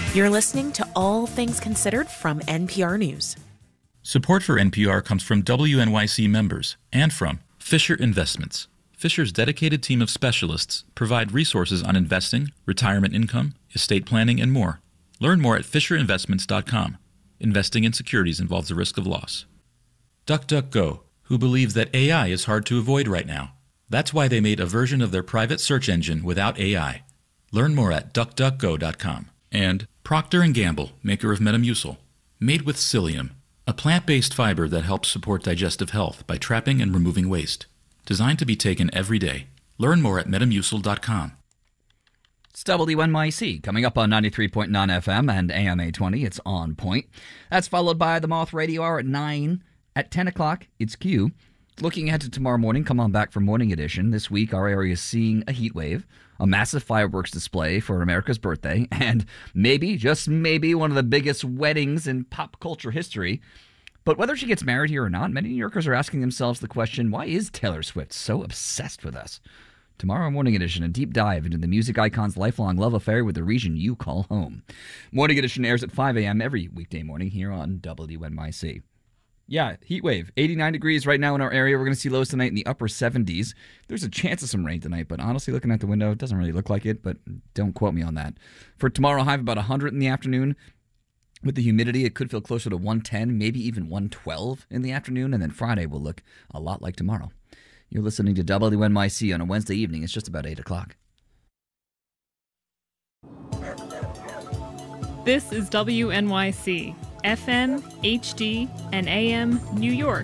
You're listening to All Things Considered from NPR News. Support for NPR comes from WNYC members and from Fisher Investments. Fisher's dedicated team of specialists provide resources on investing, retirement income, estate planning, and more. Learn more at FisherInvestments.com. Investing in securities involves the risk of loss. DuckDuckGo, who believes that AI is hard to avoid right now. That's why they made a version of their private search engine without AI. Learn more at DuckDuckGo.com. And Procter & Gamble, maker of Metamucil, made with psyllium, a plant-based fiber that helps support digestive health by trapping and removing waste. Designed to be taken every day. Learn more at Metamucil.com. It's WNYC, coming up on 93.9 FM and AM 820. It's On Point. That's followed by the Moth Radio Hour at 9. At 10 o'clock, it's Q. Looking ahead to tomorrow morning, come on back for Morning Edition. This week, our area is seeing a heat wave, a massive fireworks display for America's birthday, and maybe, just maybe, one of the biggest weddings in pop culture history. But whether she gets married here or not, many New Yorkers are asking themselves the question, why is Taylor Swift so obsessed with us? Tomorrow Morning Edition, a deep dive into the music icon's lifelong love affair with the region you call home. Morning Edition airs at 5 a.m. every weekday morning here on WNYC. Yeah, heat wave. 89 degrees right now in our area. We're going to see lows tonight in the upper 70s. There's a chance of some rain tonight, but honestly, looking out the window, it doesn't really look like it, but don't quote me on that. For tomorrow, high of about 100 in the afternoon. With the humidity, it could feel closer to 110, maybe even 112 in the afternoon, and then Friday will look a lot like tomorrow. You're listening to WNYC on a Wednesday evening. It's just about 8 o'clock. This is WNYC, FM, HD, and AM New York.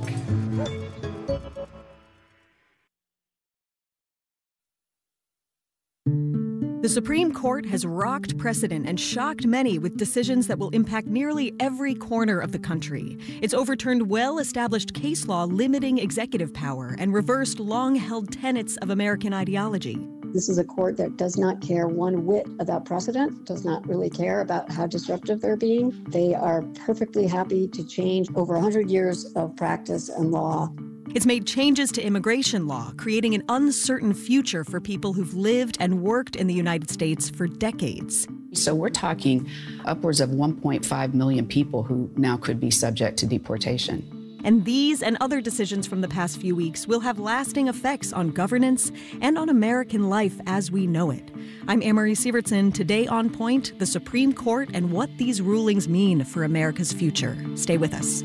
The Supreme Court has rocked precedent and shocked many with decisions that will impact nearly every corner of the country. It's overturned well-established case law limiting executive power and reversed long-held tenets of American ideology. This is a court that does not care one whit about precedent, does not really care about how disruptive they're being. They are perfectly happy to change over 100 years of practice and law. It's made changes to immigration law, creating an uncertain future for people who've lived and worked in the United States for decades. So we're talking upwards of 1.5 million people who now could be subject to deportation. And these and other decisions from the past few weeks will have lasting effects on governance and on American life as we know it. I'm Anne-Marie Sievertson. Today on Point, the Supreme Court and what these rulings mean for America's future. Stay with us.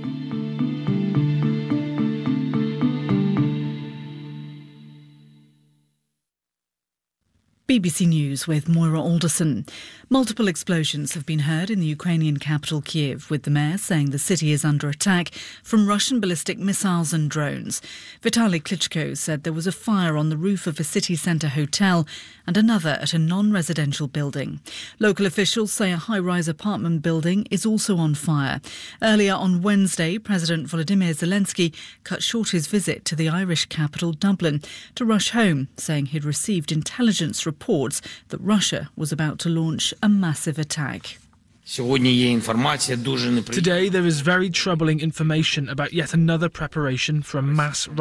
BBC News with Moira Alderson. Multiple explosions have been heard in the Ukrainian capital Kyiv, with the mayor saying the city is under attack from Russian ballistic missiles and drones. Vitaly Klitschko said there was a fire on the roof of a city centre hotel and another at a non-residential building. Local officials say a high-rise apartment building is also on fire. Earlier on Wednesday, President Volodymyr Zelensky cut short his visit to the Irish capital, Dublin, to rush home, saying he'd received intelligence reports that Russia was about to launch a massive attack. Today there is very troubling information about yet another preparation for a mass